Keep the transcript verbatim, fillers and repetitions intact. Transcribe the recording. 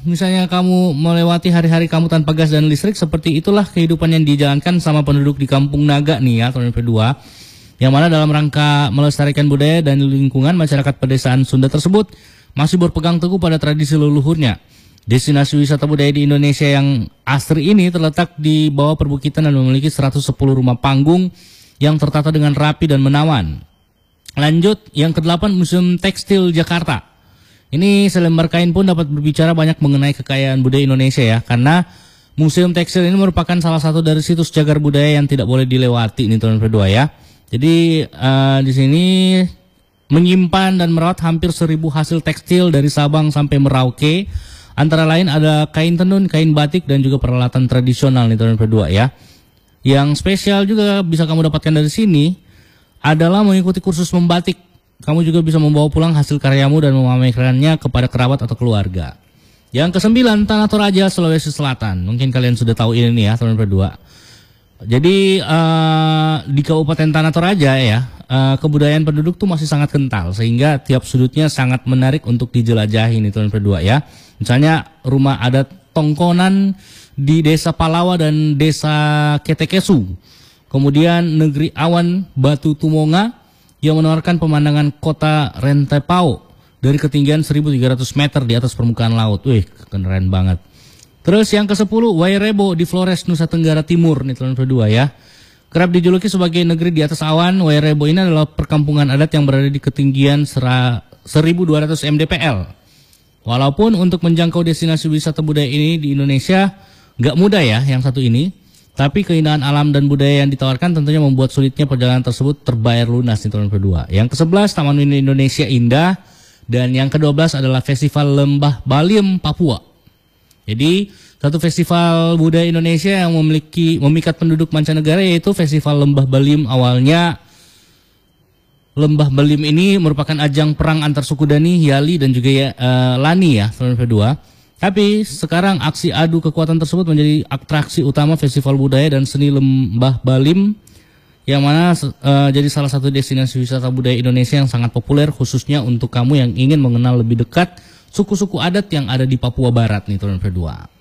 misalnya kamu melewati hari-hari kamu tanpa gas dan listrik, seperti itulah kehidupan yang dijalankan sama penduduk di Kampung Naga nih ya, tahun kedua. Yang mana dalam rangka melestarikan budaya dan lingkungan, masyarakat pedesaan Sunda tersebut masih berpegang teguh pada tradisi leluhurnya. Destinasi wisata budaya di Indonesia yang asri ini terletak di bawah perbukitan dan memiliki seratus sepuluh rumah panggung yang tertata dengan rapi dan menawan. Lanjut, yang kedelapan, Museum Tekstil Jakarta. Ini selembar kain pun dapat berbicara banyak mengenai kekayaan budaya Indonesia ya, karena Museum Tekstil ini merupakan salah satu dari situs cagar budaya yang tidak boleh dilewati ini tahun kedua ya. Jadi uh, di sini menyimpan dan merawat hampir seribu hasil tekstil dari Sabang sampai Merauke. Antara lain ada kain tenun, kain batik dan juga peralatan tradisional nih tahun kedua ya. Yang spesial juga bisa kamu dapatkan dari sini adalah mengikuti kursus membatik. Kamu juga bisa membawa pulang hasil karyamu dan memamerkannya kepada kerabat atau keluarga. Yang kesembilan, Tanah Toraja, Sulawesi Selatan. Mungkin kalian sudah tahu ini nih ya, tahun kedua. Jadi uh, di Kabupaten Tanah Toraja ya, uh, kebudayaan penduduk tuh masih sangat kental, sehingga tiap sudutnya sangat menarik untuk dijelajahi nih tahun kedua ya. Misalnya rumah adat Tongkonan di Desa Palawa dan Desa Ketekesu. Kemudian Negeri Awan Batu Tumonga yang menawarkan pemandangan kota Rentepao dari ketinggian seribu tiga ratus meter di atas permukaan laut. Wih, keren banget. Terus yang kesepuluh, Wairebo di Flores, Nusa Tenggara Timur, nih tahun kedua ya. Kerap dijuluki sebagai negeri di atas awan, Wairebo ini adalah perkampungan adat yang berada di ketinggian seribu dua ratus mdpl. Walaupun untuk menjangkau destinasi wisata budaya ini di Indonesia nggak mudah ya yang satu ini, tapi keindahan alam dan budaya yang ditawarkan tentunya membuat sulitnya perjalanan tersebut terbayar lunas di tahun kedua. Yang kesebelas, Taman Mini Indonesia Indah. Dan yang kedua belas adalah Festival Lembah Baliem Papua. Jadi satu festival budaya Indonesia yang memiliki memikat penduduk mancanegara, yaitu Festival Lembah Baliem. Awalnya Lembah Baliem ini merupakan ajang perang antar suku Dani, Yali dan juga ya, uh, Lani ya tahun kedua. Tapi sekarang aksi adu kekuatan tersebut menjadi atraksi utama Festival Budaya dan Seni Lembah Baliem, yang mana uh, jadi salah satu destinasi wisata budaya Indonesia yang sangat populer, khususnya untuk kamu yang ingin mengenal lebih dekat suku-suku adat yang ada di Papua Barat nih tahun kedua.